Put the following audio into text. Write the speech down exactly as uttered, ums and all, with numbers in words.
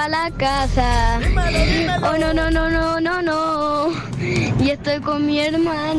para la casa. Dímelo, dímelo. Oh, no, no, no, no, no, no. Y estoy con mi hermana.